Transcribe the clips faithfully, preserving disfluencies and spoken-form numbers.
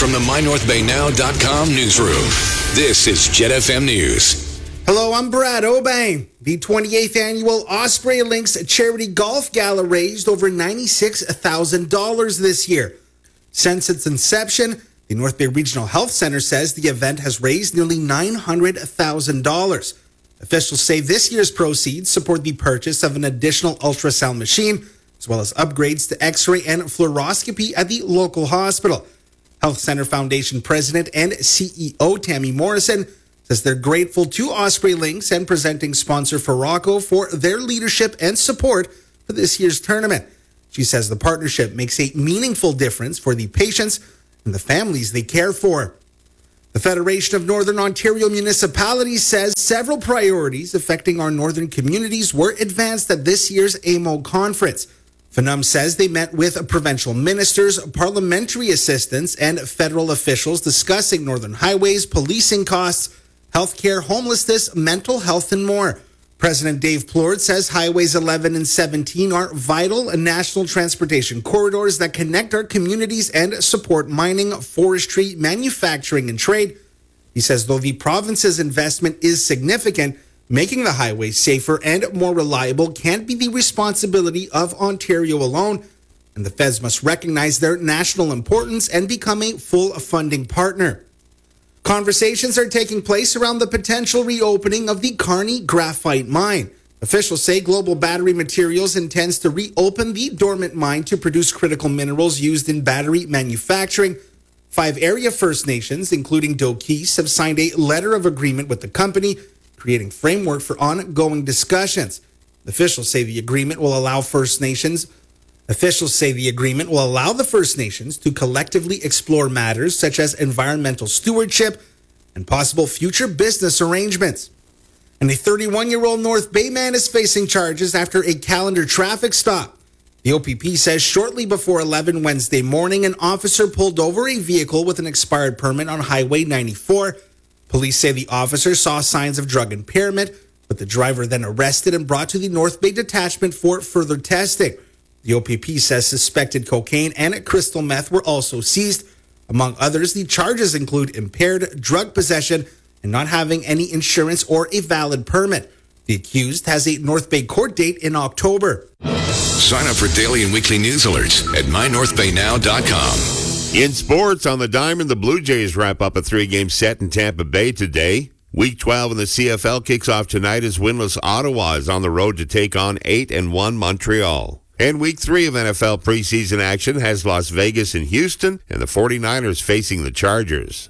from the my north bay now dot com newsroom, this is Jet F M News. Hello, I'm Brad Obey. The twenty-eighth annual Osprey Links Charity Golf Gala raised over ninety-six thousand dollars this year. Since its inception, the North Bay Regional Health Center says the event has raised nearly nine hundred thousand dollars. Officials say this year's proceeds support the purchase of an additional ultrasound machine, as well as upgrades to x-ray and fluoroscopy at the local hospital. Health Center Foundation President and C E O Tammy Morrison says they're grateful to Osprey Links and presenting sponsor Farraco for their leadership and support for this year's tournament. She says the partnership makes a meaningful difference for the patients and the families they care for. The Federation of Northern Ontario Municipalities says several priorities affecting our northern communities were advanced at this year's A M O conference. F N U M says they met with provincial ministers, parliamentary assistants, and federal officials discussing northern highways, policing costs, healthcare, homelessness, mental health, and more. President Dave Plourde says Highways eleven and seventeen are vital national transportation corridors that connect our communities and support mining, forestry, manufacturing, and trade. He says though the province's investment is significant, making the highways safer and more reliable can't be the responsibility of Ontario alone, and the feds must recognize their national importance and become a full funding partner. Conversations are taking place around the potential reopening of the Kearney graphite mine. Officials say Global Battery Materials intends to reopen the dormant mine to produce critical minerals used in battery manufacturing. Five area First Nations, including Doquis, have signed a letter of agreement with the company, creating framework for ongoing discussions. Officials say the agreement will allow First Nations Officials say the agreement will allow the First Nations to collectively explore matters such as environmental stewardship and possible future business arrangements. And a thirty-one-year-old North Bay man is facing charges after a calendar traffic stop. The O P P says shortly before eleven Wednesday morning, an officer pulled over a vehicle with an expired permit on Highway ninety-four. Police say the officer saw signs of drug impairment, but the driver then arrested and brought to the North Bay detachment for further testing. The O P P says suspected cocaine and crystal meth were also seized. Among others, the charges include impaired drug possession and not having any insurance or a valid permit. The accused has a North Bay court date in October. Sign up for daily and weekly news alerts at my north bay now dot com. In sports, on the Diamond, the Blue Jays wrap up a three-game set in Tampa Bay today. Week twelve in the C F L kicks off tonight as winless Ottawa is on the road to take on eight and one Montreal. And week three of N F L preseason action has Las Vegas and Houston, and the forty-niners facing the Chargers.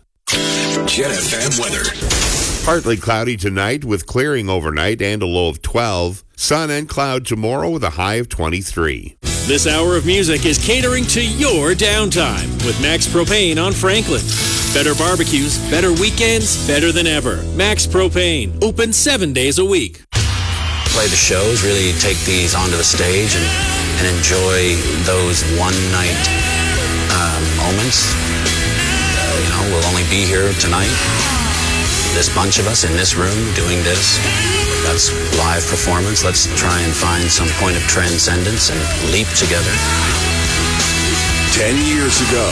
Jet F M weather. Partly cloudy tonight with clearing overnight and a low of twelve. Sun and cloud tomorrow with a high of twenty-three. This hour of music is catering to your downtime with Max Propane on Franklin. Better barbecues, better weekends, better than ever. Max Propane, open seven days a week. Play the shows, really take these onto the stage and, and enjoy those one-night uh, moments. Uh, you know, we'll only be here tonight. This bunch of us in this room doing this. That's live performance. Let's try and find some point of transcendence and leap together. Ten years ago,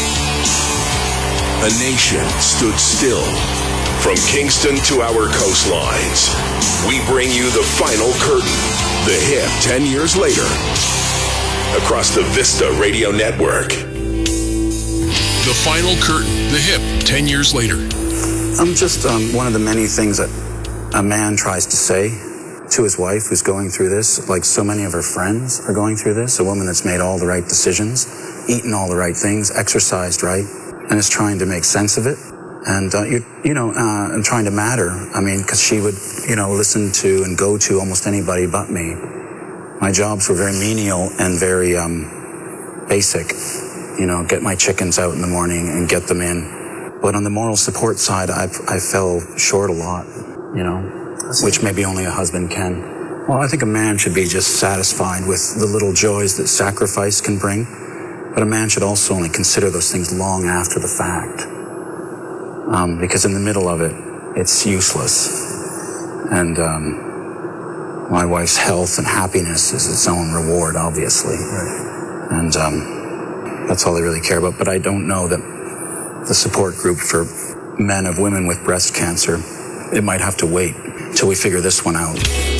a nation stood still. From Kingston to our coastlines, we bring you the final curtain, the hip ten years later, across the Vista Radio Network. The final curtain, the hip ten years later. I'm just um, one of the many things that a man tries to say to his wife who's going through this, like so many of her friends are going through this, a woman that's made all the right decisions, eaten all the right things, exercised right, and is trying to make sense of it. And, uh, you, you know, uh, and trying to matter. I mean, because she would, you know, listen to and go to almost anybody but me. My jobs were very menial and very um, basic. You know, get my chickens out in the morning and get them in. But on the moral support side, I, I fell short a lot, you know, which maybe only a husband can. Well, I think a man should be just satisfied with the little joys that sacrifice can bring. But a man should also only consider those things long after the fact. Um, because in the middle of it, it's useless. And um, my wife's health and happiness is its own reward, obviously. Right. And um, that's all I really care about. But I don't know that the support group for men of women with breast cancer, it might have to wait till we figure this one out.